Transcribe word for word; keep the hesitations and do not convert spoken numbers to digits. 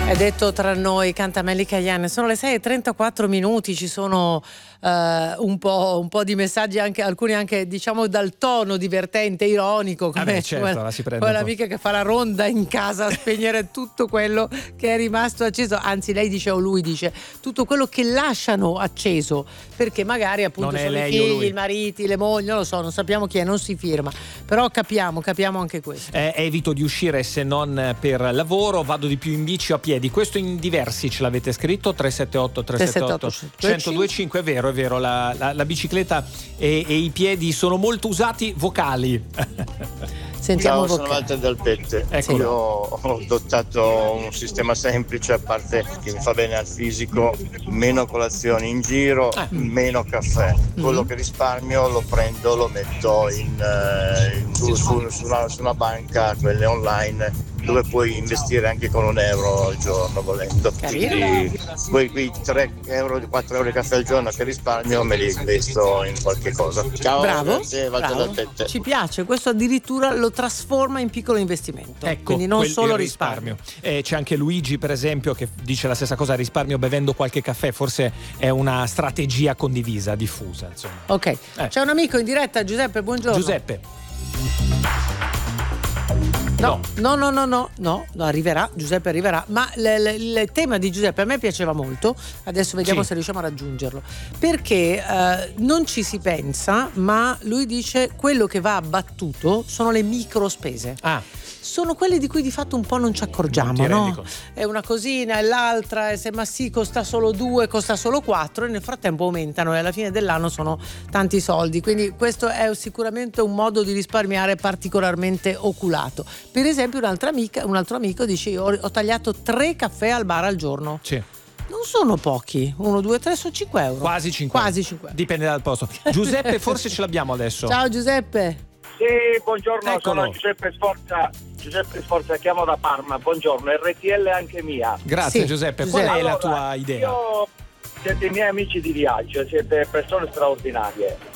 È detto tra noi, canta Melly Cayenne. Sono le sei e trentaquattro minuti, ci sono uh, un, po', un po' di messaggi, anche alcuni anche diciamo dal tono divertente, ironico, come, ah beh, certo, come, la si prende come l'amica che fa la ronda in casa a spegnere tutto quello che è rimasto acceso, anzi lei dice o lui dice tutto quello che lasciano acceso, perché magari appunto non sono i figli, i mariti, le mogli, non lo so, non sappiamo chi è, non si firma, però capiamo, capiamo anche questo. Eh, evito di uscire se non per lavoro, vado di più in bici o a piedi. Questo in diversi ce l'avete scritto, tre sette otto tre sette otto uno zero due cinque. È vero, è vero, la, la, la bicicletta e, e i piedi sono molto usati vocali. Sentiamo. Ciao, sono Walter Del Pette. Eccolo. Io ho adottato un sistema semplice, a parte che mi fa bene al fisico: meno colazioni in giro, eh. meno caffè. Quello mm-hmm. che risparmio lo prendo, lo metto in, in, su, su, su, una, su una banca, quelle online, dove puoi investire anche con un euro al giorno volendo. Quindi quei, quei tre euro, quattro euro di caffè al giorno che risparmio me li investo in qualche cosa. Ciao, bravo, grazie, bravo. Ci piace, questo addirittura lo trasforma in piccolo investimento. Ecco, quindi non quel, solo risparmio. risparmio. Eh, c'è anche Luigi, per esempio, che dice la stessa cosa: risparmio bevendo qualche caffè. Forse è una strategia condivisa, diffusa, insomma. Ok, eh. C'è un amico in diretta, Giuseppe, buongiorno. Giuseppe. No, no, no, no, no, no, no, arriverà, Giuseppe arriverà, ma l- l- il tema di Giuseppe a me piaceva molto, adesso vediamo sì. se riusciamo a raggiungerlo, perché eh, non ci si pensa, ma lui dice quello che va abbattuto sono le micro spese. Ah. Sono quelle di cui di fatto un po' non ci accorgiamo, non no? È una cosina e l'altra, e se ma sì costa solo due, costa solo quattro, e nel frattempo aumentano e alla fine dell'anno sono tanti soldi, quindi questo è sicuramente un modo di risparmiare particolarmente oculato. Per esempio un'altra amica, un altro amico dice: io ho, ho tagliato tre caffè al bar al giorno. Sì. Non sono pochi, uno, due, tre, sono cinque euro. Quasi cinque. Quasi cinque. Dipende dal posto. Giuseppe, forse ce l'abbiamo adesso. Ciao Giuseppe. Sì, buongiorno, Eccolo. sono Giuseppe Sforza. Giuseppe Sforza, chiamo da Parma. Buongiorno, R T L anche mia. Grazie sì, Giuseppe. Giuseppe. Qual è allora, la tua idea? Io, siete i miei amici di viaggio, siete persone straordinarie.